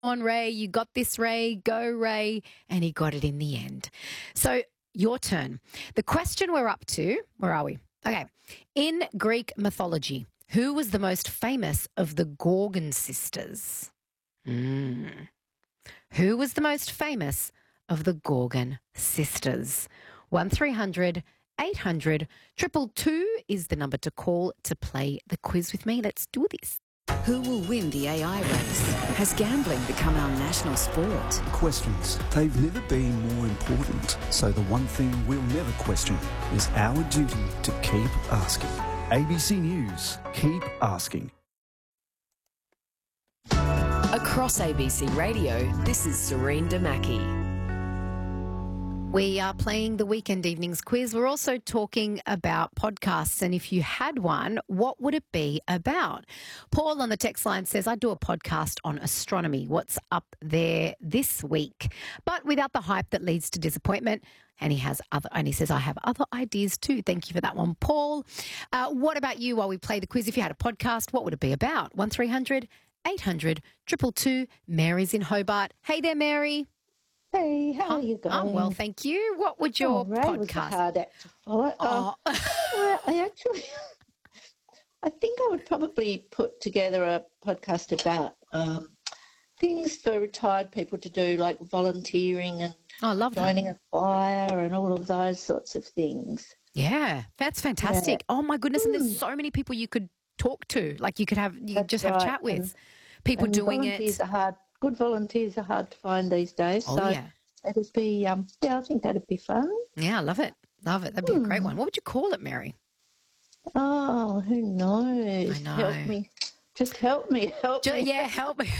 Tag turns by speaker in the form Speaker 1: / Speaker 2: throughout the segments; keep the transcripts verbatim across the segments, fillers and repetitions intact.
Speaker 1: on, Ray. You got this, Ray. Go, Ray. And he got it in the end. So your turn. The question we're up to, where are we? Okay. In Greek mythology, who was the most famous of the Gorgon sisters? Mm. Who was the most famous of the Gorgon sisters? one three hundred eight hundred two two two is the number to call to play the quiz with me. Let's do this.
Speaker 2: Who will win the A I race? Has gambling become our national sport?
Speaker 3: Questions. They've never been more important. So the one thing we'll never question is our duty to keep asking. A B C News. Keep asking.
Speaker 2: Across A B C Radio, this is Serene Damaki.
Speaker 1: We are playing the Weekend Evenings quiz. We're also talking about podcasts, and if you had one, what would it be about? Paul on the text line says, I do a podcast on astronomy. What's up there this week? But without the hype that leads to disappointment. And he has other, and he says, I have other ideas too. Thank you for that one, Paul. Uh, what about you while we play the quiz? If you had a podcast, what would it be about? one three hundred eight hundred two two two. Mary's in Hobart. Hey there, Mary.
Speaker 4: Hey, how
Speaker 1: Oh,
Speaker 4: are you going?
Speaker 1: I'm well, thank you. What would your
Speaker 4: oh, Ray was a
Speaker 1: podcast?
Speaker 4: hard act to follow.
Speaker 1: Oh.
Speaker 4: Uh, well, I actually, I think I would probably put together a podcast about um, things for retired people to do, like volunteering and
Speaker 1: Oh, I love that.
Speaker 4: joining a choir and all of those sorts of things.
Speaker 1: Yeah, that's fantastic.
Speaker 4: Yeah.
Speaker 1: Oh my goodness, and there's
Speaker 4: Mm.
Speaker 1: so many people you could talk to. Like you could have, you could
Speaker 4: That's
Speaker 1: just have
Speaker 4: right.
Speaker 1: chat with
Speaker 4: And-
Speaker 1: people
Speaker 4: and
Speaker 1: doing
Speaker 4: volunteers
Speaker 1: it.
Speaker 4: are hard. Good volunteers are hard to find these days.
Speaker 1: Oh
Speaker 4: so
Speaker 1: yeah,
Speaker 4: it'd be, um, yeah, I think that'd be fun.
Speaker 1: yeah, I love it, love it. That'd be a
Speaker 4: Hmm.
Speaker 1: great one. What would you call it, Mary?
Speaker 4: Oh, who knows?
Speaker 1: I know.
Speaker 4: Help me. Just help me. Help
Speaker 1: Ju-
Speaker 4: me.
Speaker 1: yeah, help me.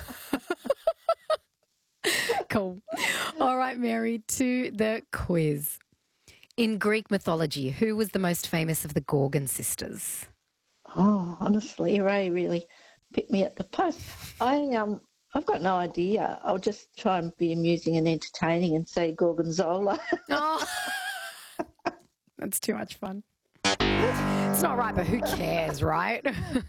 Speaker 1: Cool. All right, Mary, to the quiz. In Greek mythology, who was the most famous of the Gorgon sisters?
Speaker 4: Oh, honestly, Ray really picked me at the post. I um, I've got no idea. I'll just try and be amusing and entertaining and say Gorgonzola.
Speaker 1: Oh, that's too much fun. It's not right, but who cares, right?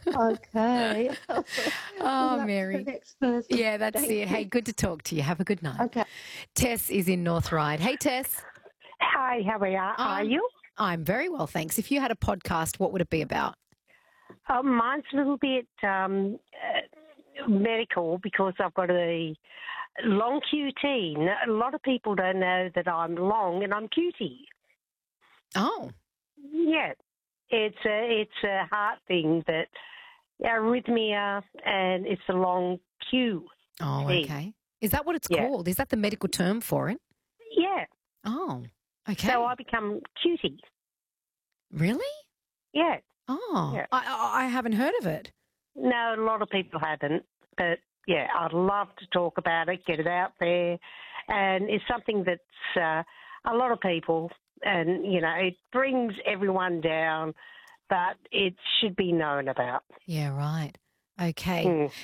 Speaker 4: Okay.
Speaker 1: Oh,
Speaker 4: Good luck to
Speaker 1: Mary.
Speaker 4: the next person.
Speaker 1: Yeah, that's
Speaker 4: Thank
Speaker 1: it.
Speaker 4: you.
Speaker 1: Hey, good to talk to you. Have a good night.
Speaker 4: Okay.
Speaker 1: Tess is in North Ryde. Hey, Tess.
Speaker 5: Hi, how are you? Are
Speaker 1: Um,
Speaker 5: you?
Speaker 1: I'm very well, thanks. If you had a podcast, what would it be about?
Speaker 5: Uh, mine's a little bit um, uh, medical because I've got a long Q T. N- A lot of people don't know that I'm long and I'm Q T.
Speaker 1: Oh,
Speaker 5: Yeah, it's a it's a heart thing that arrhythmia, and it's a long Q.
Speaker 1: oh,
Speaker 5: Hey.
Speaker 1: okay. Is that what it's
Speaker 5: Yeah.
Speaker 1: called? Is that the medical term for it?
Speaker 5: Yeah,
Speaker 1: Oh, okay.
Speaker 5: so I become cutie.
Speaker 1: Really?
Speaker 5: Yeah,
Speaker 1: Oh,
Speaker 5: Yeah.
Speaker 1: I, I I haven't heard of it.
Speaker 5: no, a lot of people haven't, but yeah, I'd love to talk about it, get it out there, and it's something that's uh, a lot of people, and you know, it brings everyone down, but it should be known about.
Speaker 1: Yeah, right. Okay.
Speaker 5: Mm.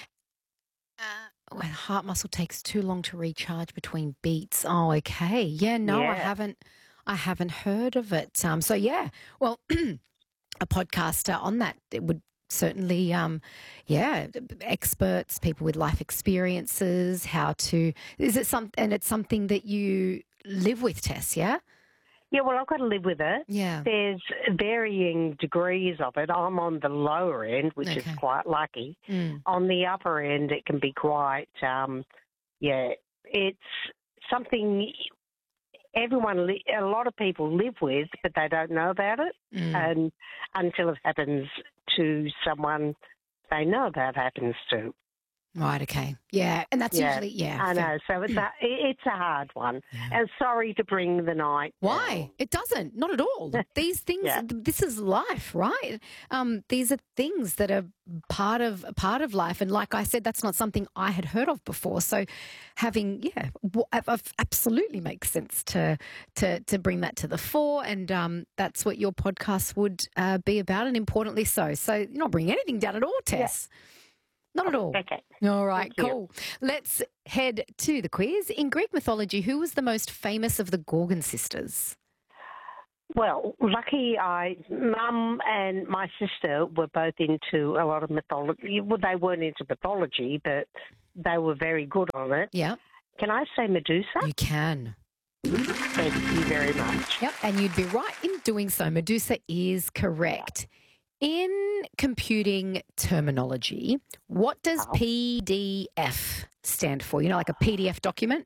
Speaker 1: Uh, when heart muscle takes too long to recharge between beats. Oh, okay. Yeah, no, I
Speaker 5: Yeah.
Speaker 1: haven't. I haven't heard of it. Um. So yeah. Well, a podcaster on that it would certainly. Um. Yeah, experts, people with life experiences, how to. Is it some? And it's something that you live with, Tess. Yeah.
Speaker 5: Yeah, well, I've got to live with it.
Speaker 1: Yeah.
Speaker 5: There's varying degrees of it. I'm on the lower end, which
Speaker 1: Okay.
Speaker 5: is quite lucky.
Speaker 1: Mm.
Speaker 5: On the upper end, it can be quite, um, yeah, it's something everyone, li- a lot of people live with, but they don't know about it.
Speaker 1: Mm.
Speaker 5: And until it happens to someone they know about happens to.
Speaker 1: Right. Okay. Yeah. And that's
Speaker 5: Yeah,
Speaker 1: usually yeah.
Speaker 5: I
Speaker 1: fair-
Speaker 5: know. So it's a, it's a hard one. And sorry to bring the night.
Speaker 1: Why? It doesn't. Not at all. These things.
Speaker 5: Yeah.
Speaker 1: This is life, right? Um, these are things that are part of part of life, and like I said, that's not something I had heard of before. So, having yeah, w- ab- absolutely makes sense to to to bring that to the fore, and um, that's what your podcast would uh, be about, and importantly so. So, you're not bringing anything down at all, Tess. Not at all.
Speaker 5: Okay.
Speaker 1: All right,
Speaker 5: Thank you.
Speaker 1: cool. Let's head to the quiz. In Greek mythology, who was the most famous of the Gorgon sisters?
Speaker 5: Well, lucky I, Mum and my sister were both into a lot of mythology. Well, they weren't into mythology, but they were very good on it.
Speaker 1: Yeah.
Speaker 5: Can I say Medusa?
Speaker 1: You can.
Speaker 5: Thank you very much.
Speaker 1: Yep, and you'd be right in doing so. Medusa is correct. In computing terminology, what does
Speaker 5: Oh.
Speaker 1: P D F stand for? You know, like a P D F document?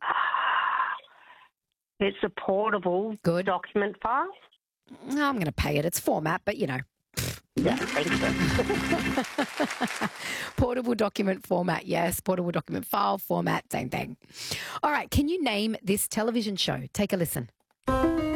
Speaker 5: It's a portable
Speaker 1: Good.
Speaker 5: document file.
Speaker 1: No, I'm going to pay it. It's format, but you know.
Speaker 5: Yeah, thank you.
Speaker 1: Portable document format, yes. Portable document file format, same thing. All right, can you name this television show? Take a listen.